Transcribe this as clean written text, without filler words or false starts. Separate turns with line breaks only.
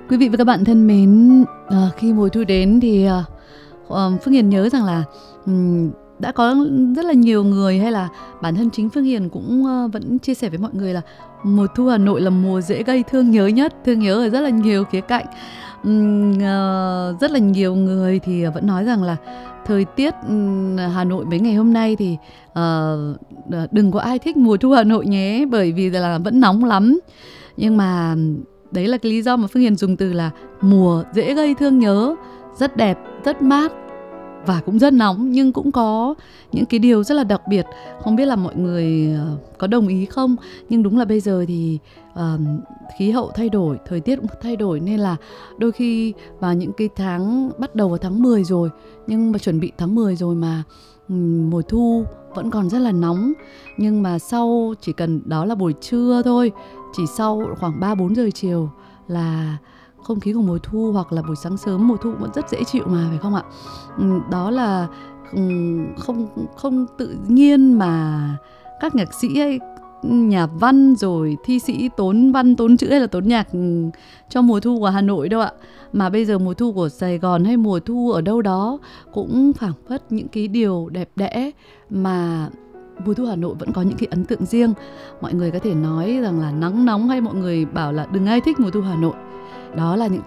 Quý vị và các bạn thân mến, khi mùa thu đến thì Phương Hiền nhớ rằng là đã có rất là nhiều người hay là bản thân chính Phương Hiền cũng vẫn chia sẻ với mọi người là mùa thu Hà Nội là mùa dễ gây thương nhớ nhất, thương nhớ ở rất là nhiều khía cạnh. Rất là nhiều người thì vẫn nói rằng là thời tiết Hà Nội mấy ngày hôm nay thì đừng có ai thích mùa thu Hà Nội nhé, bởi vì là vẫn nóng lắm. Nhưng mà đấy là cái lý do mà Phương Hiền dùng từ là mùa dễ gây thương nhớ, rất đẹp, rất mát và cũng rất nóng, nhưng cũng có những cái điều rất là đặc biệt. Không biết là mọi người có đồng ý không, nhưng đúng là bây giờ thì khí hậu thay đổi, thời tiết cũng thay đổi, nên là đôi khi vào những cái tháng bắt đầu vào tháng 10 rồi, nhưng mà chuẩn bị tháng 10 rồi mà mùa thu vẫn còn rất là nóng. Nhưng mà sau chỉ cần đó là buổi trưa thôi, chỉ sau khoảng 3-4 giờ chiều là không khí của mùa thu, hoặc là buổi sáng sớm mùa thu vẫn rất dễ chịu mà, phải không ạ? Đó là không tự nhiên mà các nhạc sĩ hay nhà văn rồi thi sĩ tốn văn tốn chữ hay là tốn nhạc cho mùa thu của Hà Nội đâu ạ. Mà bây giờ mùa thu của Sài Gòn hay mùa thu ở đâu đó cũng phảng phất những cái điều đẹp đẽ, mà mùa thu Hà Nội vẫn có những cái ấn tượng riêng. Mọi người có thể nói rằng là nắng nóng, hay mọi người bảo là đừng ai thích mùa thu Hà Nội. Đó là những